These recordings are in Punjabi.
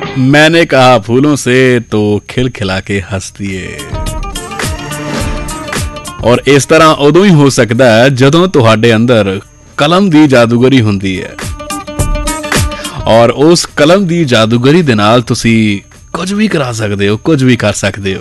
मैंने कहा फूलों से तो खिलखिला के हंस दिए। और इस तरह उदों ही हो सकता है जदों तुहाडे अंदर कलम दी जादूगरी हुंदी है और उस कलम दी जादूगरी दे नाल तुसी कुछ भी करा सकते हो, कुछ भी कर सकते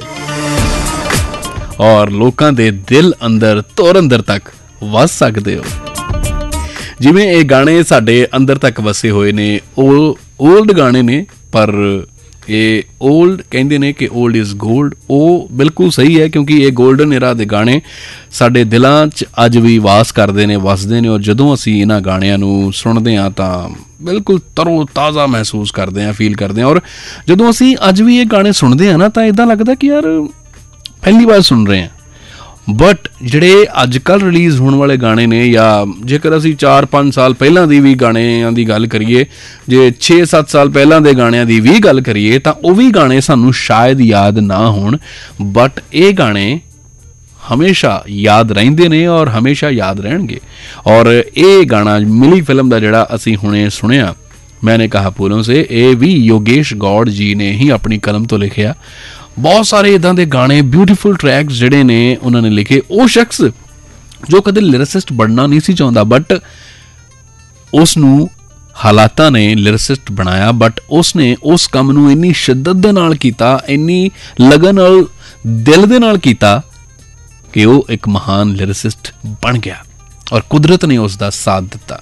हो और लोकां दे दिल अंदर तुर अंदर तक वस सकते हो। जिवें ये गाने साडे अंदर तक वसे हुए ने, ओल्ड गाने ने पर ये ओल्ड कहते ने कि ओल्ड इज़ गोल्ड। वो बिल्कुल सही है क्योंकि ये गोल्डन इरा दे गाने साडे दिलां च अज भी वास करते हैं, वसदे ने और जदों असीं इन्हां गाणियां नूं सुणदे हां तां बिल्कुल तरो ताज़ा महसूस करते हैं, फील करते हैं। और जदों असीं अज भी ये गाने सुणदे हां ना तां इदां लगदा कि यार पहली बार सुन रहे हैं। बट ਜਿਹੜੇ ਅੱਜ ਕੱਲ੍ਹ ਰਿਲੀਜ਼ ਹੋਣ ਵਾਲੇ ਗਾਣੇ ਨੇ ਜਾਂ ਜੇਕਰ ਅਸੀਂ 4-5 ਸਾਲ ਪਹਿਲਾਂ ਦੀ ਵੀ ਗਾਣਿਆਂ ਦੀ ਗੱਲ ਕਰੀਏ, ਜੇ 6-7 ਸਾਲ ਪਹਿਲਾਂ ਦੇ ਗਾਣਿਆਂ ਦੀ ਵੀ ਗੱਲ ਕਰੀਏ ਤਾਂ ਉਹ ਵੀ ਗਾਣੇ ਸਾਨੂੰ ਸ਼ਾਇਦ ਯਾਦ ਨਾ ਹੋਣ, ਬਟ ਇਹ ਗਾਣੇ ਹਮੇਸ਼ਾ ਯਾਦ ਰਹਿੰਦੇ ਨੇ ਔਰ ਹਮੇਸ਼ਾ ਯਾਦ ਰਹਿਣਗੇ। ਔਰ ਇਹ ਗਾਣਾ ਮਿਲੀ ਫਿਲਮ ਦਾ ਜਿਹੜਾ ਅਸੀਂ ਹੁਣੇ ਸੁਣਿਆ, मैंने कहा फूलों से, ਇਹ ਵੀ ਯੋਗੇਸ਼ ਗੌੜ ਜੀ ਨੇ ਹੀ ਆਪਣੀ ਕਲਮ ਤੋਂ ਲਿਖਿਆ। ਬਹੁਤ ਸਾਰੇ ਇਦਾਂ ਦੇ ਗਾਣੇ ਬਿਊਟੀਫੁਲ ਟਰੈਕਸ ਜਿਹੜੇ ਨੇ ਉਹਨਾਂ ਨੇ ਲਿਖੇ। ਉਹ ਸ਼ਖਸ ਜੋ ਕਦੇ ਲਿਰਿਸਿਸਟ ਬਣਨਾ ਨਹੀਂ ਸੀ ਚਾਹੁੰਦਾ ਬਟ ਉਸ ਨੂੰ ਹਾਲਾਤਾਂ ਨੇ ਲਿਰਿਸਿਸਟ ਬਣਾਇਆ, ਬਟ ਉਸ ਨੇ ਉਸ ਕੰਮ ਨੂੰ ਇੰਨੀ ਸ਼ਿੱਦਤ ਦੇ ਨਾਲ ਕੀਤਾ, ਇੰਨੀ ਲਗਨ ਨਾਲ, ਦਿਲ ਦੇ ਨਾਲ ਕੀਤਾ ਕਿ ਉਹ ਇੱਕ ਮਹਾਨ ਲਿਰਿਸਿਸਟ ਬਣ ਗਿਆ ਔਰ ਕੁਦਰਤ ਨੇ ਉਸ ਦਾ ਸਾਥ ਦਿੱਤਾ।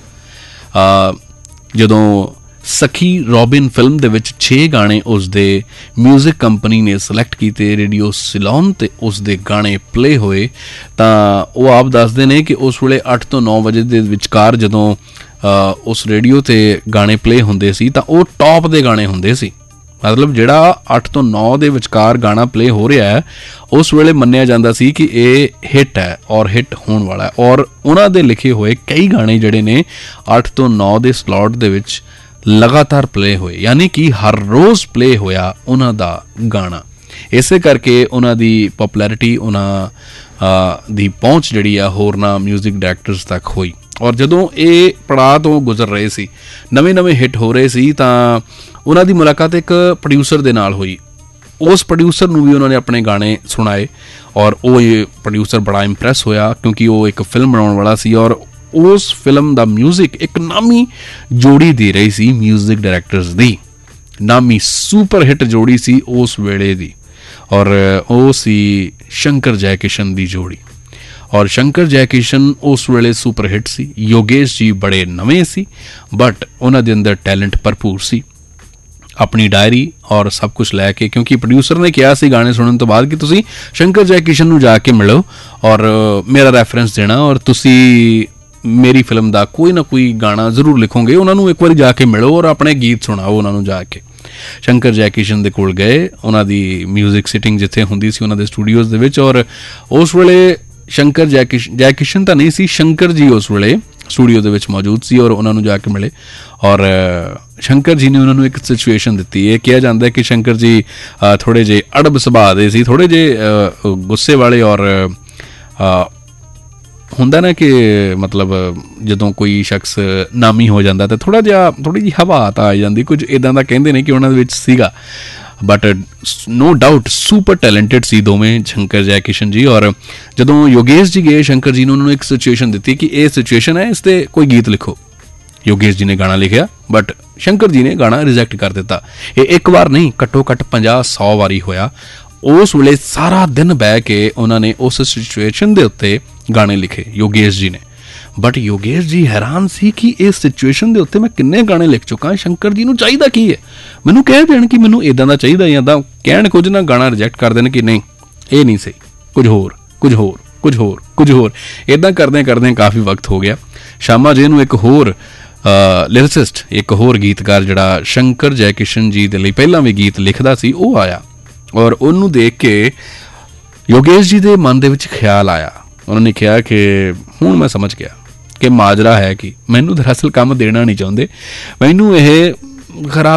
ਜਦੋਂ ਸਖੀ ਰੋਬਿਨ ਫਿਲਮ ਦੇ ਵਿੱਚ 6 ਗਾਣੇ ਉਸ ਦੇ ਮਿਊਜ਼ਿਕ ਕੰਪਨੀ ਨੇ ਸਿਲੈਕਟ ਕੀਤੇ, ਰੇਡੀਓ ਸਿਲੋਨ 'ਤੇ ਉਸ ਦੇ ਗਾਣੇ ਪਲੇ ਹੋਏ ਤਾਂ ਉਹ ਆਪ ਦੱਸਦੇ ਨੇ ਕਿ ਉਸ ਵੇਲੇ 8 ਤੋਂ 9 ਵਜੇ ਦੇ ਵਿਚਕਾਰ ਜਦੋਂ ਉਸ ਰੇਡੀਓ 'ਤੇ ਗਾਣੇ ਪਲੇ ਹੁੰਦੇ ਸੀ ਤਾਂ ਉਹ ਟੌਪ ਦੇ ਗਾਣੇ ਹੁੰਦੇ ਸੀ। ਮਤਲਬ ਜਿਹੜਾ 8 ਤੋਂ 9 ਦੇ ਵਿਚਕਾਰ ਗਾਣਾ ਪਲੇ ਹੋ ਰਿਹਾ ਹੈ ਉਸ ਵੇਲੇ ਮੰਨਿਆ ਜਾਂਦਾ ਸੀ ਕਿ ਇਹ ਹਿੱਟ ਹੈ ਔਰ ਹਿੱਟ ਹੋਣ ਵਾਲਾ ਹੈ। ਔਰ ਉਹਨਾਂ ਦੇ ਲਿਖੇ ਹੋਏ ਕਈ ਗਾਣੇ ਜਿਹੜੇ ਨੇ 8 ਤੋਂ 9 ਦੇ ਸਲੋਟ ਦੇ ਵਿੱਚ ਲਗਾਤਾਰ ਪਲੇ ਹੋਏ, ਯਾਨੀ ਕਿ ਹਰ ਰੋਜ਼ ਪਲੇ ਹੋਇਆ ਉਹਨਾਂ ਦਾ ਗਾਣਾ। ਇਸੇ ਕਰਕੇ ਉਹਨਾਂ ਦੀ ਪੋਪੂਲੈਰਿਟੀ, ਉਹਨਾਂ ਦੀ ਪਹੁੰਚ ਜਿਹੜੀ ਆ ਹੋਰਨਾਂ ਮਿਊਜ਼ਿਕ ਡਾਇਰੈਕਟਰਸ ਤੱਕ ਹੋਈ। ਔਰ ਜਦੋਂ ਇਹ ਪੜਾਅ ਤੋਂ ਗੁਜ਼ਰ ਰਹੇ ਸੀ, ਨਵੇਂ ਹਿੱਟ ਹੋ ਰਹੇ ਸੀ, ਤਾਂ ਉਹਨਾਂ ਦੀ ਮੁਲਾਕਾਤ ਇੱਕ ਪ੍ਰੋਡਿਊਸਰ ਦੇ ਨਾਲ ਹੋਈ। ਉਸ ਪ੍ਰੋਡਿਊਸਰ ਨੂੰ ਵੀ ਉਹਨਾਂ ਨੇ ਆਪਣੇ ਗਾਣੇ ਸੁਣਾਏ ਔਰ ਉਹ ਇਹ ਪ੍ਰੋਡਿਊਸਰ ਬੜਾ ਇੰਪ੍ਰੈਸ ਹੋਇਆ ਕਿਉਂਕਿ ਉਹ ਇੱਕ ਫਿਲਮ ਬਣਾਉਣ ਵਾਲਾ ਸੀ ਔਰ ਉਸ ਫਿਲਮ ਦਾ ਮਿਊਜ਼ਿਕ ਇੱਕ ਨਾਮੀ ਜੋੜੀ ਦੇ ਰਹੀ ਸੀ, ਮਿਊਜ਼ਿਕ ਡਾਇਰੈਕਟਰਸ ਦੀ ਨਾਮੀ ਸੁਪਰ ਹਿੱਟ ਜੋੜੀ ਸੀ ਉਸ ਵੇਲੇ ਦੀ, ਔਰ ਉਹ ਸੀ ਸ਼ੰਕਰ ਜੈਕਿਸ਼ਨ ਦੀ ਜੋੜੀ। ਔਰ ਸ਼ੰਕਰ ਜੈਕਿਸ਼ਨ ਉਸ ਵੇਲੇ ਸੁਪਰ ਹਿੱਟ ਸੀ। ਯੋਗੇਸ਼ ਜੀ ਬੜੇ ਨਵੇਂ ਸੀ ਬਟ ਉਹਨਾਂ ਦੇ ਅੰਦਰ ਟੈਲੈਂਟ ਭਰਪੂਰ ਸੀ। ਆਪਣੀ ਡਾਇਰੀ ਔਰ ਸਭ ਕੁਛ ਲੈ ਕੇ, ਕਿਉਂਕਿ ਪ੍ਰੋਡਿਊਸਰ ਨੇ ਕਿਹਾ ਸੀ ਗਾਣੇ ਸੁਣਨ ਤੋਂ ਬਾਅਦ ਕਿ ਤੁਸੀਂ ਸ਼ੰਕਰ ਜੈਕਿਸ਼ਨ ਨੂੰ ਜਾ ਕੇ ਮਿਲੋ ਔਰ ਮੇਰਾ ਰੈਫਰੈਂਸ ਦੇਣਾ ਔਰ ਤੁਸੀਂ ਮੇਰੀ ਫਿਲਮ ਦਾ ਕੋਈ ਨਾ ਕੋਈ ਗਾਣਾ ਜ਼ਰੂਰ ਲਿਖੋਗੇ, ਉਹਨਾਂ ਨੂੰ ਇੱਕ ਵਾਰੀ ਜਾ ਕੇ ਮਿਲੋ ਔਰ ਆਪਣੇ ਗੀਤ ਸੁਣਾਓ ਉਹਨਾਂ ਨੂੰ ਜਾ ਕੇ। ਸ਼ੰਕਰ ਜੈਕਿਸ਼ਨ ਦੇ ਕੋਲ ਗਏ, ਉਹਨਾਂ ਦੀ ਮਿਊਜ਼ਿਕ ਸਿਟਿੰਗ ਜਿੱਥੇ ਹੁੰਦੀ ਸੀ ਉਹਨਾਂ ਦੇ ਸਟੂਡੀਓਜ਼ ਦੇ ਵਿੱਚ, ਔਰ ਉਸ ਵੇਲੇ ਸ਼ੰਕਰ ਜੈਕਿਸ਼ਨ ਤਾਂ ਨਹੀਂ ਸੀ, ਸ਼ੰਕਰ ਜੀ ਉਸ ਵੇਲੇ ਸਟੂਡੀਓ ਦੇ ਵਿੱਚ ਮੌਜੂਦ ਸੀ ਔਰ ਉਹਨਾਂ ਨੂੰ ਜਾ ਕੇ ਮਿਲੇ ਔਰ ਸ਼ੰਕਰ ਜੀ ਨੇ ਉਹਨਾਂ ਨੂੰ ਇੱਕ ਸਿਚੁਏਸ਼ਨ ਦਿੱਤੀ। ਇਹ ਕਿਹਾ ਜਾਂਦਾ ਕਿ ਸ਼ੰਕਰ ਜੀ ਥੋੜ੍ਹੇ ਜਿਹੇ ਅੜਬ ਸੁਭਾਅ ਦੇ ਸੀ, ਥੋੜ੍ਹੇ ਜਿਹੇ ਗੁੱਸੇ ਵਾਲੇ, ਔਰ ਹੁੰਦਾ ਨਾ ਕਿ ਮਤਲਬ ਜਦੋਂ ਕੋਈ ਸ਼ਖਸ ਨਾਮੀ ਹੋ ਜਾਂਦਾ ਤਾਂ ਥੋੜ੍ਹੀ ਜਿਹੀ ਹਵਾ ਤਾਂ ਆ ਜਾਂਦੀ, ਕੁਝ ਇੱਦਾਂ ਦਾ ਕਹਿੰਦੇ ਨੇ ਕਿ ਉਹਨਾਂ ਦੇ ਵਿੱਚ ਸੀਗਾ। But no doubt super talented ਸੀ ਦੋਵੇਂ, ਸ਼ੰਕਰ ਜੈਕਿਸ਼ਨ ਜੀ। ਔਰ ਜਦੋਂ ਯੋਗੇਸ਼ ਜੀ ਗਏ ਸ਼ੰਕਰ ਜੀ ਨੂੰ, ਉਹਨਾਂ ਨੂੰ ਇੱਕ ਸਿਚੁਏਸ਼ਨ ਦਿੱਤੀ ਕਿ ਇਹ ਸਿਚੁਏਸ਼ਨ ਹੈ, ਇਸ 'ਤੇ ਕੋਈ ਗੀਤ ਲਿਖੋ। ਯੋਗੇਸ਼ ਜੀ ਨੇ ਗਾਣਾ ਲਿਖਿਆ ਬਟ ਸ਼ੰਕਰ ਜੀ ਨੇ ਗਾਣਾ ਰਿਜੈਕਟ ਕਰ ਦਿੱਤਾ। ਇਹ ਇੱਕ ਵਾਰ ਨਹੀਂ, ਘੱਟੋ ਘੱਟ 50-100 ਵਾਰੀ ਹੋਇਆ। ਉਸ ਵੇਲੇ ਸਾਰਾ ਦਿਨ ਬਹਿ ਕੇ ਉਹਨਾਂ ਨੇ ਉਸ ਸਿਚੁਏਸ਼ਨ ਦੇ ਉੱਤੇ ਗਾਣੇ ਲਿਖੇ ਯੋਗੇਸ਼ ਜੀ ਨੇ। ਬਟ ਯੋਗੇਸ਼ ਜੀ ਹੈਰਾਨ ਸੀ ਕਿ ਇਸ ਸਿਚੁਏਸ਼ਨ ਦੇ ਉੱਤੇ ਮੈਂ ਕਿੰਨੇ ਗਾਣੇ ਲਿਖ ਚੁੱਕਾ, ਸ਼ੰਕਰ ਜੀ ਨੂੰ ਚਾਹੀਦਾ ਕੀ ਹੈ, ਮੈਨੂੰ ਕਹਿ ਦੇਣ ਕਿ ਮੈਨੂੰ ਇੱਦਾਂ ਦਾ ਚਾਹੀਦਾ ਜਾਂ ਤਾਂ ਕਹਿਣ ਕੁਝ ਨਾ, ਗਾਣਾ ਰਿਜੈਕਟ ਕਰ ਦੇਣ ਕਿ ਨਹੀਂ ਇਹ ਨਹੀਂ ਸਹੀ, ਕੁਝ ਹੋਰ। ਇੱਦਾਂ ਕਰਦਿਆਂ ਕਾਫੀ ਵਕਤ ਹੋ ਗਿਆ। ਸ਼ਾਮਾ ਜੀ ਨੂੰ ਇੱਕ ਹੋਰ ਲਿਰਿਸਿਸਟ, ਇੱਕ ਹੋਰ ਗੀਤਕਾਰ ਜਿਹੜਾ ਸ਼ੰਕਰ ਜੈਕਿਸ਼ਨ ਜੀ ਦੇ ਲਈ ਪਹਿਲਾਂ ਵੀ ਗੀਤ ਲਿਖਦਾ ਸੀ, ਉਹ ਆਇਆ ਔਰ ਉਹਨੂੰ ਦੇਖ ਕੇ ਯੋਗੇਸ਼ ਜੀ ਦੇ ਮਨ ਦੇ ਵਿੱਚ ਖਿਆਲ ਆਇਆ। ਉਹਨਾਂ ਨੇ ਕਿਹਾ ਕਿ ਹੁਣ ਮੈਂ ਸਮਝ ਗਿਆ ਕਿ ਮਾਜਰਾ ਹੈ ਕਿ ਮੈਨੂੰ ਦਰਅਸਲ ਕੰਮ ਦੇਣਾ ਨਹੀਂ ਚਾਹੁੰਦੇ, ਮੈਨੂੰ ਇਹ ਖਰਾਬ